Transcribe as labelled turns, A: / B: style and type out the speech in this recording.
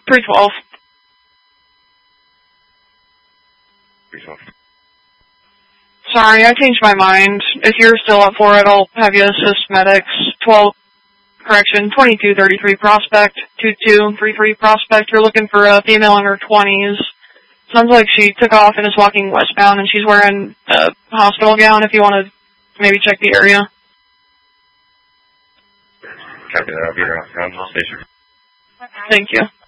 A: 312.
B: 312.
A: Sorry, I changed my mind. If you're still up for it, I'll have you assist medics. 2233 Prospect, 2233 Prospect. You're looking for a female in her 20s. Sounds like she took off and is walking westbound, and she's wearing a hospital gown if you want to maybe check the area.
B: Copy that. I'll be around station.
A: Thank you.